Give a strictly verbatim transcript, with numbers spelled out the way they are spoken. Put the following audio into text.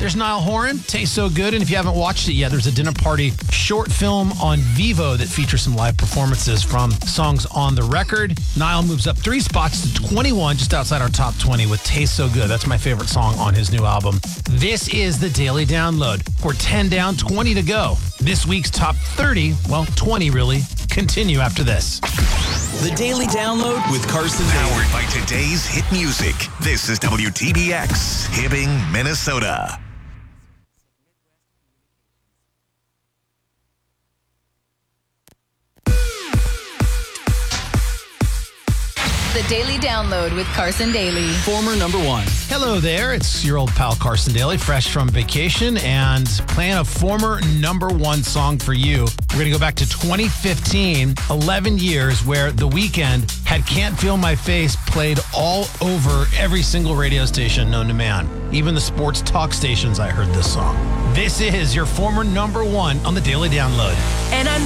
There's Niall Horan, Tastes So Good. And if you haven't watched it yet, there's a dinner party short film on Vivo that features some live performances from songs on the record. Niall moves up three spots to twenty-one, just outside our top twenty with Tastes So Good. That's my favorite song on his new album. This is the Daily Download. We're ten down, twenty to go. This week's top thirty, well, twenty really, continue after this. The Daily Download with Carson Powered by today's hit music. This is W T B X, Hibbing, Minnesota. The Daily Download with Carson Daly. Former number one. Hello there, it's your old pal Carson Daly, fresh from vacation and playing a former number one song for you. We're going to go back to twenty fifteen, eleven years, where The Weeknd had Can't Feel My Face played all over every single radio station known to man. Even the sports talk stations, I heard this song. This is your former number one on the Daily Download. And I'm